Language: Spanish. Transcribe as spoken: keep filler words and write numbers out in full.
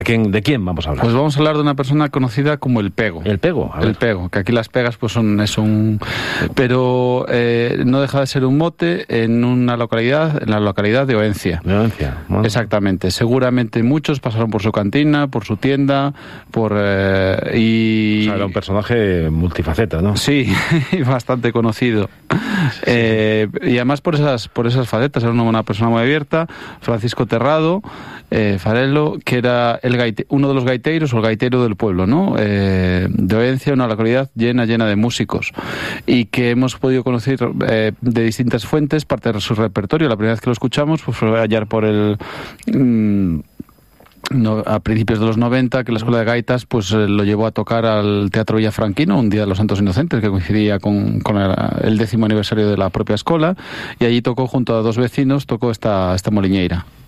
¿Quién, ¿De quién vamos a hablar? Pues vamos a hablar de una persona conocida como el Pego. ¿El Pego? El Pego, que aquí las pegas pues son, es un... Pero eh, no deja de ser un mote en una localidad, en la localidad de Oencia. De Oencia. Bueno. Exactamente. Seguramente muchos pasaron por su cantina, por su tienda, por... Eh, y... O sea, era un personaje multifaceta, ¿no? Sí, bastante conocido. Sí, sí. Eh, y además por esas, por esas facetas, era una, una persona muy abierta. Francisco Terrado, eh, Farelo, que era el gaite, uno de los gaiteros o el gaitero del pueblo, ¿no? Eh, de Oencia, una localidad llena, llena de músicos, y que hemos podido conocer eh, de distintas fuentes parte de su repertorio. La primera vez que lo escuchamos pues, fue allá por el... Mmm, No, a principios de los noventa, que la Escuela de Gaitas pues eh, lo llevó a tocar al Teatro Villafranquino un día de los Santos Inocentes, que coincidía con, con el, el décimo aniversario de la propia escuela, y allí tocó junto a dos vecinos, tocó esta, esta moliñeira.